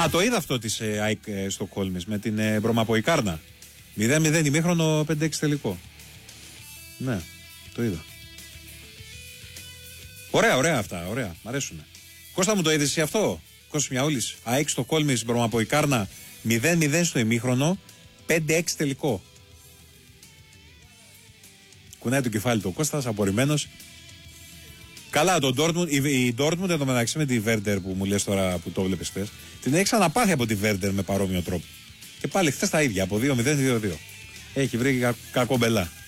Α, το είδα αυτό της ΑΕΚ Στοκχόλμης με την Μπρομαποϊκάρνα. 0-0 ημίχρονο, 5-6 τελικό. Ναι, το είδα. Ωραία αυτά, ωραία. Μ' αρέσουνε. Κώστα, μου το είδες εσύ αυτό? Κώστας Μιαούλης, ΑΕΚ Στοκχόλμης, Μπρομαποϊκάρνα, 0-0 στο ημίχρονο, 5-6 τελικό. Κουνάει το κεφάλι του ο Κώστας, απορριμμένος. Καλά, η Ντόρτμουντ εδώ μεταξύ με τη Βέρντερ που μου λες τώρα που το βλέπεις χθες, την έχει ξαναπάθει από τη Βέρντερ με παρόμοιο τρόπο. Και πάλι χθες τα ίδια, από 2-0, 2-2. Έχει βρει κακό μπελά.